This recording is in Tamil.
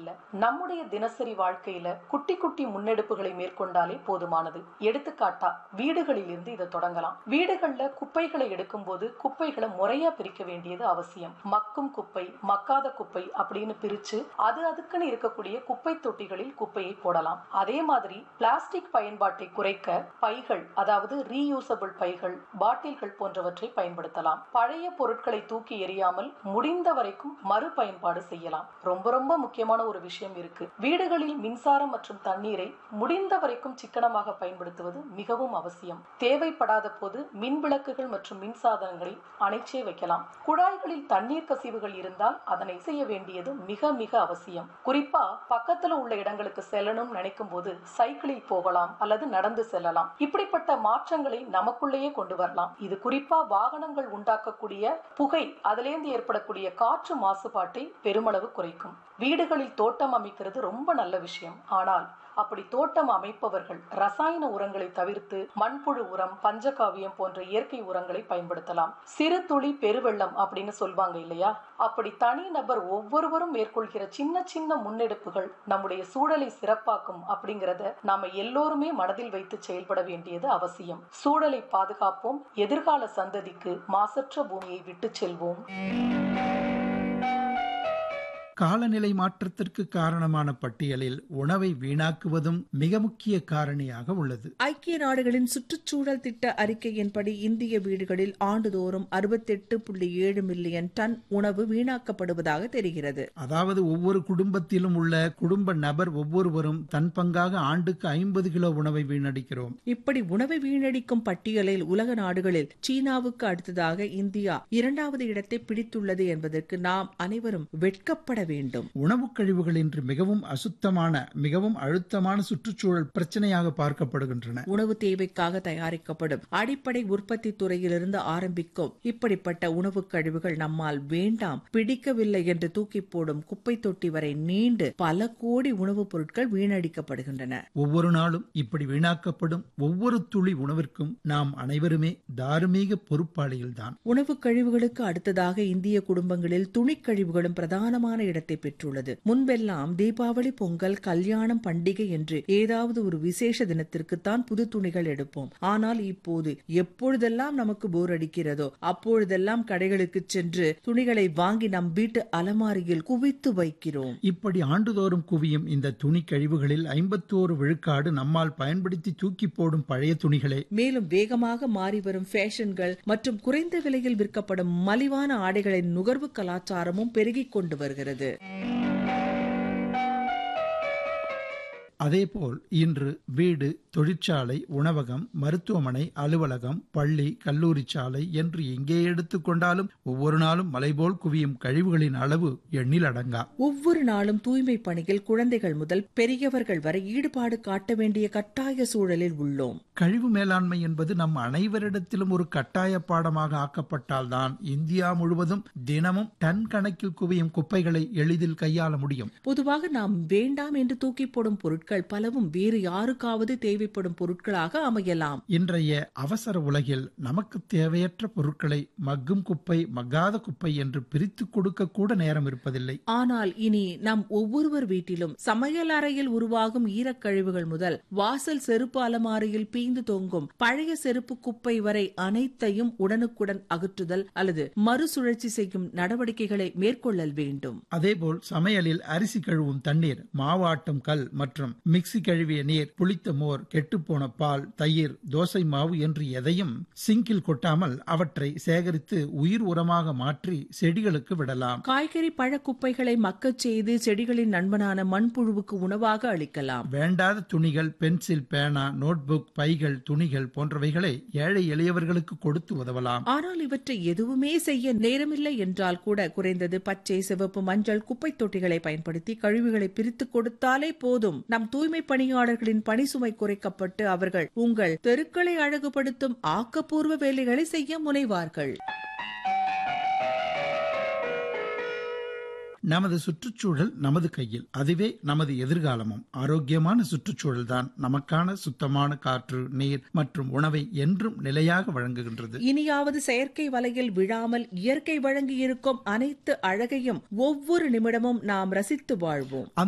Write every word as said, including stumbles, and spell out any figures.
இல்ல, நம்முடைய தினசரி வாழ்க்கையில குட்டி குட்டி முன்னெடுப்புகளை மேற்கொண்டாலே போதுமானது. எடுத்துக்காட்டா வீடுகளில் இருந்து இதை தொடங்கலாம். வீடுகள்ல குப்பைகளை எடுக்கும் போது குப்பைகளை முறையா பிரிக்க வேண்டியது அவசியம். மக்கும் குப்பை, மக்காத குப்பை அப்படின்னு பிரிச்சு அது அதுக்குன்னு இருக்கக்கூடிய குப்பை தொட்டிகளில் குப்பையை போடலாம். அதே மாதிரி பிளாஸ்டிக் பயன்பாட்டை குறைக்க பைகள், அதாவது ரீயூசபிள் பைகள், பாட்டில்கள் போன்றவற்றை பயன்படுத்தலாம். பழைய பொருட்களை தூக்கி எறியாமல் முடிந்த வரைக்கும் மறுபயன்பாடு செய்யலாம். ரொம்ப ரொம்ப முக்கியமான ஒரு விஷயம் இருக்கு. வீடுகளில் மின்சாரம் மற்றும் தண்ணீரை முடிந்த வரைக்கும் சிக்கனமாக பயன்படுத்துவது மிகவும் அவசியம். தேவைப்படாத போது மின் விளக்குகள் மற்றும் மின்சாதனங்களை அணைச்சே வைக்கலாம். குழாய்களில் தண்ணீர் கசிவுகள் இருந்தால் அதனை செய்ய வேண்டியது மிக மிக அவசியம். குறிப்பா பக்கத்துல உள்ள இடங்களுக்கு செல்லணும் நினைக்கும் போது சைக்கிளில் போகலாம் அல்லது நடந்து செல்லலாம். இப்படிப்பட்ட மாற்றங்களை நமக்குள்ளேயே கொண்டு வரலாம். இது குறிப்பா வாகனங்கள் உண்டாக்கக்கூடிய புகை, அதிலிருந்து ஏற்படக்கூடிய காற்று மாசுபாட்டை பெருமளவு குறைக்கும். வீடுகளில் தோட்டம் அமைக்கிறது ரொம்ப நல்ல விஷயம். ஆனால் அப்படி தோட்டம் அமைப்பவர்கள் ரசாயன உரங்களை தவிர்த்து மண்புழு உரம், பஞ்சகாவியம் போன்ற இயற்கை உரங்களை பயன்படுத்தலாம். சிறு துளி பெருவெள்ளம் அப்படின்னு சொல்வாங்க இல்லையா? அப்படி தனி நபர் ஒவ்வொருவரும் மேற்கொள்கிற சின்ன சின்ன முன்னெடுப்புகள் நம்முடைய சூழலை சிறப்பாக்கும் அப்படிங்கறத நாம எல்லோருமே மனதில் வைத்து செயல்பட வேண்டியது அவசியம். சூழலை பாதுகாப்போம், எதிர்கால சந்ததிக்கு மாசற்ற பூமியை விட்டு செல்வோம். காலநிலை மாற்றத்திற்கு காரணமான பட்டியலில் உணவை வீணாக்குவதும் மிக முக்கிய காரணியாக உள்ளது. ஐக்கிய நாடுகளின் சுற்றுச்சூழல் திட்ட அறிக்கையின்படி இந்திய வீடுகளில் ஆண்டுதோறும் அறுபத்தெட்டு புள்ளி ஏழு மில்லியன் டன் உணவு வீணாக்கப்படுவதாக தெரிகிறது. அதாவது ஒவ்வொரு குடும்பத்திலும் உள்ள குடும்ப நபர் ஒவ்வொருவரும் தன் பங்காக ஆண்டுக்கு ஐம்பது கிலோ உணவை வீணடிக்கிறோம். இப்படி உணவை வீணடிக்கும் பட்டியலில் உலக நாடுகளில் சீனாவுக்கு அடுத்ததாக இந்தியா இரண்டாவது இடத்தை பிடித்துள்ளது என்பதற்கு நாம் அனைவரும் வெட்கப்பட வேண்டும். உணவு கழிவுகள் இன்று மிகவும் அசுத்தமான, மிகவும் அழுத்தமான சுற்றுச்சூழல் பிரச்சனையாக பார்க்கப்படுகின்றன. உணவு தேவைக்காக தயாரிக்கப்படும் அடிப்படை உற்பத்தி துறையிலிருந்து ஆரம்பிக்கும் இப்படிப்பட்ட உணவு கழிவுகள் நம்மால் வேண்டாம், பிடிக்கவில்லை என்று தூக்கி போடும் குப்பை தொட்டி வரை நீண்டு பல கோடி உணவுப் பொருட்கள் வீணடிக்கப்படுகின்றன. ஒவ்வொரு நாளும் இப்படி வீணாக்கப்படும் ஒவ்வொரு துளி உணவிற்கும் நாம் அனைவருமே தார்மீக பொறுப்பாளிகள்தான். உணவு கழிவுகளுக்கு அடுத்ததாக இந்திய குடும்பங்களில் துணிக்கழிவுகளும் பிரதானமான இடத்தை பெற்றுள்ளது. முன்பெல்லாம் தீபாவளி, பொங்கல், கல்யாணம், பண்டிகை என்று ஏதாவது ஒரு விசேஷ தினத்திற்குத்தான் புது துணிகள் எடுப்போம். ஆனால் இப்போது எப்பொழுதெல்லாம் நமக்கு போர் அடிக்கிறதோ அப்பொழுதெல்லாம் கடைகளுக்கு சென்று துணிகளை வாங்கி நம் வீட்டு அலமாரியில் குவித்து வைக்கிறோம். இப்படி ஆண்டுதோறும் குவியும் இந்த துணி கழிவுகளில் ஐம்பத்தோரு விழுக்காடு நம்மால் பயன்படுத்தி தூக்கி போடும் பழைய துணிகளே. மேலும் வேகமாக மாறி வரும் ஃபேஷன்கள் மற்றும் குறைந்த விலையில் விற்கப்படும் மலிவான ஆடைகளின் நுகர்வு கலாச்சாரமும் பெருகிக் கொண்டு வருகிறது. அதேபோல் இன்று வீடு, தொழிற்சாலை, உணவகம், மருத்துவமனை, அலுவலகம், பள்ளி, கல்லூரி சாலை என்று எங்கே எடுத்துக்கொண்டாலும் ஒவ்வொரு நாளும் மலைபோல் குவியும் கழிவுகளின் அளவு எண்ணில் அடங்கா. ஒவ்வொரு நாளும் தூய்மை பணியில் குழந்தைகள் முதல் பெரியவர்கள் வரை ஈடுபாடு காட்ட வேண்டிய கட்டாய சூழலில் உள்ளோம். கழிவு மேலாண்மை என்பது நம் அனைவரிடத்திலும் ஒரு கட்டாய பாடமாக ஆக்கப்பட்டால்தான் இந்தியா முழுவதும் தினமும் டன் கணக்கில் குவியும் குப்பைகளை எளிதில் கையாள முடியும். பொதுவாக நாம் வேண்டாம் என்று தூக்கி போடும் பொருட்கள் பலவும் வேறு யாருக்காவது தேவைப்படும் பொருட்களாக அமையலாம். இன்றைய அவசர உலகில் நமக்கு தேவையற்ற பொருட்களை மக்கும் குப்பை, மக்காத குப்பை என்று பிரித்து கொடுக்க கூட நேரம் இருப்பதில்லை. ஆனால் இனி நம் ஒவ்வொருவர் வீட்டிலும் சமையல் அறையில் உருவாகும் ஈரக்கழிவுகள் முதல் வாசல் செருப்பு அலமாரியில் பீந்து தொங்கும் பழைய செருப்பு குப்பை வரை அனைத்தையும் உடனுக்குடன் அகற்றுதல் அல்லது மறுசுழற்சி செய்யும் நடவடிக்கைகளை மேற்கொள்ளல் வேண்டும். அதேபோல் சமையலில் அரிசி கழுவும் தண்ணீர், மாவாட்டும் கல் மற்றும் மிக்சி கழுவிய நீர், புளித்த மோர், கெட்டுப்போன பால், தயிர், தோசை மாவு என்று எதையும் சிங்கில் கொட்டாமல் அவற்றை சேகரித்து உயிர் உரமாக மாற்றி செடிகளுக்கு விடலாம். காய்கறி பழ குப்பைகளை மக்கச் செய்து செடிகளின் நண்பனான மண்புழுவுக்கு உணவாக அளிக்கலாம். வேண்டாத துணிகள், பென்சில், பேனா, நோட்புக், பைகள், துணிகள் போன்றவைகளை ஏழை எளியவர்களுக்கு கொடுத்து உதவலாம். ஆனால் இவற்றை எதுவுமே செய்ய நேரமில்லை என்றால் கூட குறைந்தது பச்சை, சிவப்பு, மஞ்சள் குப்பை தொட்டிகளை பயன்படுத்தி கழிவுகளை பிரித்து கொடுத்தாலே போதும். நம் தூய்மை பணியாளர்களின் பணி சுமை குறைக்கப்பட்டு அவர்கள் உங்கள் தெருக்களை அழகுபடுத்தும் ஆக்கப்பூர்வ வேலைகளை செய்ய முனைவார்கள். நமது சுற்றுச்சூழல் நமது கையில், அதுவே நமது எதிர்காலமும். ஆரோக்கியமான சுற்றுச்சூழல் தான் நமக்கான சுத்தமான காற்று, நீர் மற்றும் உணவை என்றும் நிலையாக வழங்குகின்றது. இனியாவது செயற்கை வலையில் விழாமல் இயற்கை வழங்கி இருக்கும் அனைத்து அழகையும் ஒவ்வொரு நிமிடமும் நாம் ரசித்து வாழ்வோம்.